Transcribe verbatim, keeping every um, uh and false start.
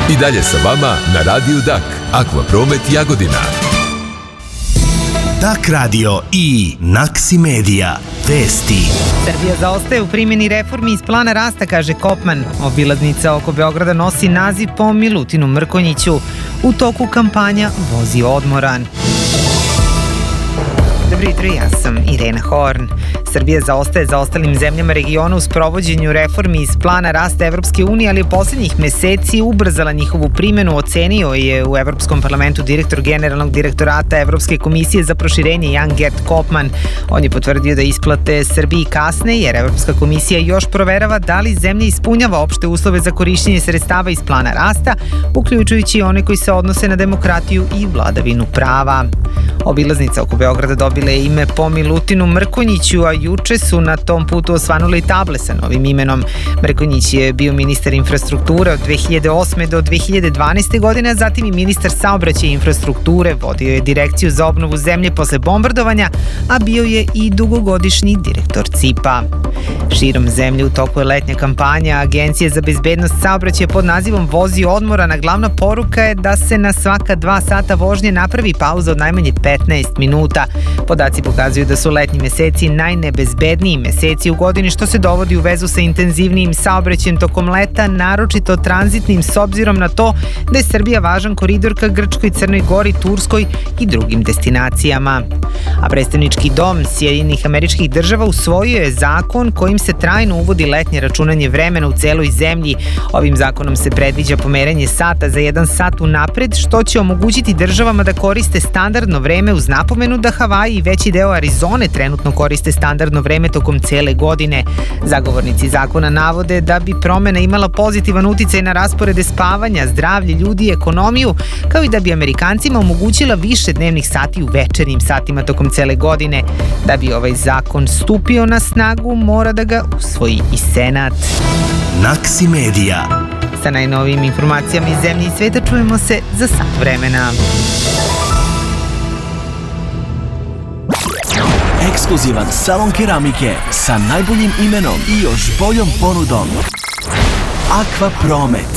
I dalje sa vama na Radiju Dak, Akvapromet Jagodina. Dak radio i Naksi Medija. Vesti. Srbija zaostaje u primjeni reformi iz plana rasta, kaže Kopman. Obilaznica oko Beograda nosi naziv po Milutinu Mrkonjiću. U toku kampanja vozi odmoran. Dobro jutro, ja sam Irena Horn. Srbija zaostaje za ostalim zemljama regiona u sprovođenju reformi iz plana rasta Evropske unije, ali je poslednjih meseci ubrzala njihovu primjenu, ocenio je u Evropskom parlamentu direktor generalnog direktorata Evropske komisije za proširenje Jan Gert Kopman. On je potvrdio da isplate Srbiji kasne, jer Evropska komisija još proverava da li zemlja ispunjava opšte uslove za korišćenje sredstava iz plana rasta, uključujući one koji se odnose na demokratiju i vladavinu prava. Obilaznica oko Beograda dobila je ime po Milutinu Mrkonjiću, a juče su na tom putu osvanule i table sa novim imenom. Mrkonjić je bio ministar infrastrukture od dve hiljade osme do dve hiljade dvanaeste. godine, a zatim i ministar saobraćaja i infrastrukture, vodio je direkciju za obnovu zemlje posle bombardovanja, a bio je i dugogodišnji direktor C I P-a. Širom zemlje u toku je letnja kampanja Agencije za bezbednost saobraćaja pod nazivom Vozi odmoran, a glavna poruka je da se na svaka dva sata vožnje napravi pauza od najmanje petnaest minuta. Podaci pokazuju da su letnji meseci najnebezbedniji meseci u godini, što se dovodi u vezu sa intenzivnijim saobraćajem tokom leta, naročito tranzitnim, s obzirom na to da je Srbija važan koridor ka Grčkoj, Crnoj Gori, Turskoj i drugim destinacijama. A predstavnički dom Sjedinjenih Američkih Država usvojio je zakon kojim se trajno uvodi letnje računanje vremena u celoj zemlji. Ovim zakonom se predviđa pomeranje sata za jedan sat unapred, što će omogućiti državama da koriste standardno vreme, uz napomenu da Havaji i veći deo Arizone trenutno koriste standardno vreme tokom cele godine. Zagovornici zakona navode da bi promena imala pozitivan uticaj na rasporede spavanja, zdravlje ljudi i ekonomiju, kao i da bi Amerikancima omogućila više dnevnih sati u večernjim satima tokom cele godine. Da bi ovaj zakon stupio na snagu, mora da ga usvoji i Senat. Naksi Medija. Sa najnovijim informacijama iz zemlje i sveta čujemo se za sat vremena. Ekskluzivan salon keramike sa najboljim imenom i još boljom ponudom. Akvapromet.